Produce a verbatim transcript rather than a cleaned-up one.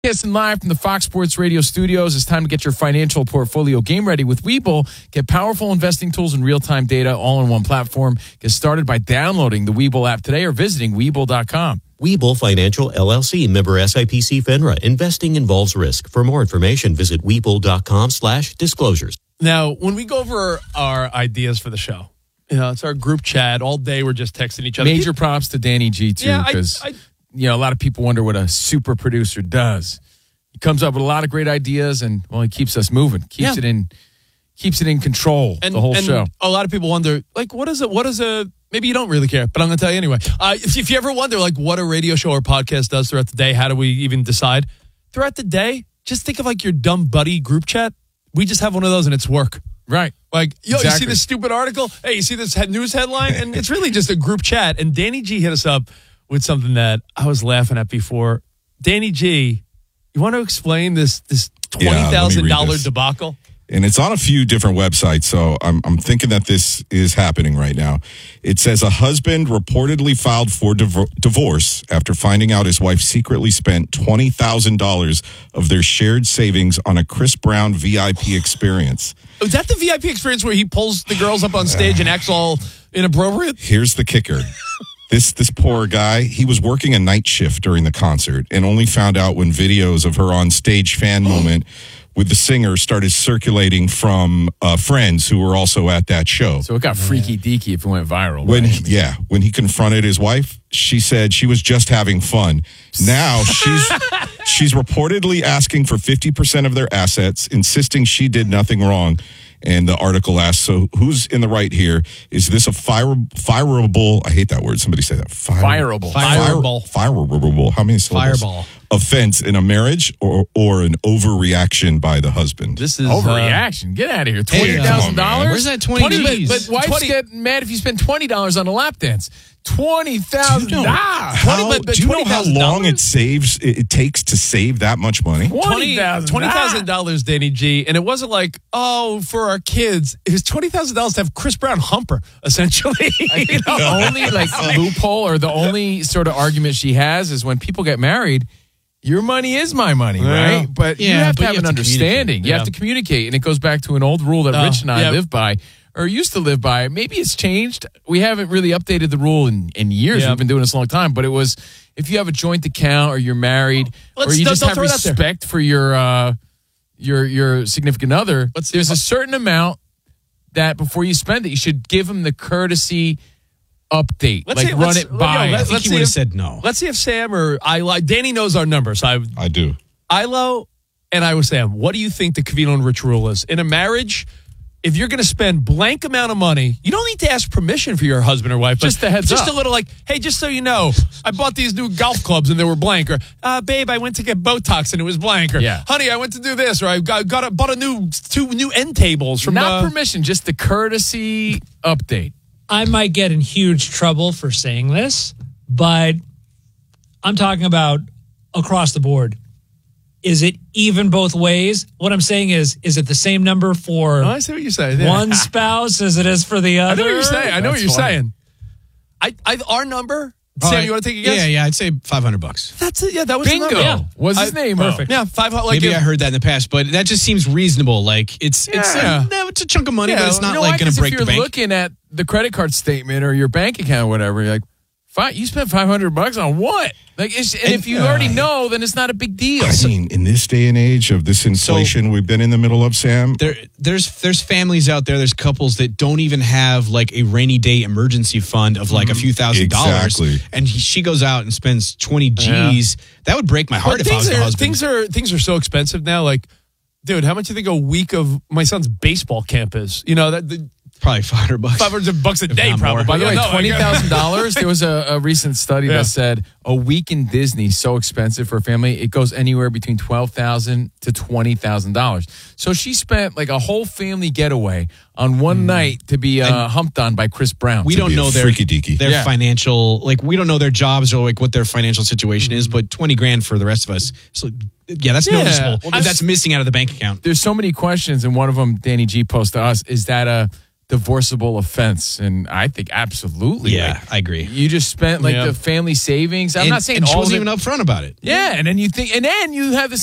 Broadcasting live from the Fox Sports Radio studios. It's time to get your financial portfolio game ready with Webull. Get powerful investing tools and real-time data all in one platform. Get started by downloading the Webull app today or visiting Webull dot com. Webull Financial, L L C, member S I P C FINRA. Investing involves risk. For more information, visit Webull dot com slash disclosures. Now, when we go over our ideas for the show, you know, it's our group chat. All day we're just texting each other. Major props to Danny G, too, because... Yeah, you know, a lot of people wonder what a super producer does. He comes up with a lot of great ideas, and well, he keeps us moving, keeps Yeah. it in, keeps it in control. and, the whole and show. A lot of people wonder, like, what is it? What is a? Maybe you don't really care, but I'm going to tell you anyway. Uh, if, if you ever wonder, like, what a radio show or podcast does throughout the day, how do we even decide? Throughout the day, just think of like your dumb buddy group chat. We just have one of those, and it's work. Right. Like, yo, Exactly. you see this stupid article? Hey, you see this head news headline? And it's really just a group chat. And Danny G hit us up with something that I was laughing at before. Danny G, you want to explain this this twenty thousand Yeah, dollars debacle? And it's on a few different websites, so I'm I'm thinking that this is happening right now. It says a husband reportedly filed for div- divorce after finding out his wife secretly spent twenty thousand dollars of their shared savings on a Chris Brown V I P experience. Is that the V I P experience where he pulls the girls up on stage and acts all inappropriate? Here's the kicker. This this poor guy, he was working a night shift during the concert and only found out when videos of her on stage fan moment with the singer started circulating from uh, friends who were also at that show. So it got freaky deaky if it went viral. When right? he, yeah, when he confronted his wife, she said she was just having fun. Now she's she's reportedly asking for fifty percent of their assets, insisting she did nothing wrong. And the article asks, so who's in the right here? Is this a fire, fireable, I hate that word, somebody say that. Fire, Fireable. Fireable. Fire, fireable. How many syllables? Fireball. Offense in a marriage or or an overreaction by the husband? This is Overreaction. Get out of here. Hey, twenty thousand come on, dollars? man. Where's that twenty G's? But, but wives twenty get mad if you spend twenty dollars on a lap dance. twenty thousand Do you know dollars. how, but- but do you know how twenty thousand long dollars? it saves? It, it takes to save that much money. twenty thousand twenty thousand dollars, Danny G. And it wasn't like, oh, for our kids. It was twenty thousand dollars to have Chris Brown humper, essentially. I think the only like loophole or the only sort of argument she has is when people get married, your money is my money, Yeah. right? But you Yeah, have to but have you an have to understanding. communicate. You have Yeah. to communicate. And it goes back to an old rule that Oh, Rich and I yeah. live by or used to live by. Maybe it's changed. We haven't really updated the rule in, in years. Yeah. We've been doing this a long time. But it was if you have a joint account or you're married Let's- or you don't- just don't have throw it out there. respect for your uh, your your significant other, Let's- there's a certain amount that before you spend it, you should give them the courtesy update. Let's like see- run let's- it yo, by. let's- I think let's he see would have if- said no. Let's see if Sam or Ilo, Danny knows our numbers. So I, I do. Ilo and I was Sam, what do you think the Covino and Rich rule is? In a marriage, if you're going to spend blank amount of money, you don't need to ask permission for your husband or wife. But Just a heads Just up. a little like, hey, just so you know, I bought these new golf clubs and they were blank. Or, uh, babe, I went to get Botox and it was blank. Or, Yeah. honey, I went to do this. Or I got, got a, bought a new two new end tables from Not uh, permission, just the courtesy update. I might get in huge trouble for saying this, but I'm talking about across the board. Is it even both ways? What I'm saying is, is it the same number for Oh, I see what you're saying. Yeah. one spouse as it is for the I other? know what you're saying. I know what That's you're funny. saying. I, I, our number. All Sam, right. you want to take a guess? Yeah, yeah, I'd say five hundred bucks. That's it. Yeah, that was the Bingo. number. Yeah. What's his I- name? Perfect. Yeah, five hundred. Like Maybe if- I heard that in the past, but that just seems reasonable. Like it's it's Yeah. uh, no, it's a chunk of money, Yeah, but it's not You know like why? going 'Cause to break if the you're bank. looking at the credit card statement or your bank account or whatever, you're like, Five, you spent five hundred bucks on what? Like, it's, and, And, if you uh, already know, then it's not a big deal. I mean, in this day and age of this inflation we've been in the middle of, Sam, There, there's there's families out there. There's couples that don't even have like a rainy day emergency fund of like a few thousand dollars, Exactly. and he, she goes out and spends twenty G's. That would break my heart But if I was things the are, husband. things are things are so expensive now. Like, dude, how much do you think a week of my son's baseball camp is? You know that the, Probably five hundred bucks. five hundred bucks a day, not more. probably. By the way, Yeah, no, I twenty get- thousand dollars. There was a, a recent study Yeah. that said a week in Disney is so expensive for a family. It goes anywhere between twelve thousand to twenty thousand dollars. So she spent like a whole family getaway on one night to be uh, humped on by Chris Brown. we to don't be a know their freaky deaky. their Yeah. financial, like we don't know their jobs or like what their financial situation is. But twenty grand for the rest of us, so yeah, that's Yeah. noticeable. Well, And that's missing out of the bank account. There's so many questions, and one of them, Danny G posed to us, is that a divorceable offense? And I think absolutely. Yeah, Like, I agree. you just spent like Yeah. the family savings. I'm and, not saying and she all wasn't of it. even upfront about it. Yeah, and then you think, and then you have this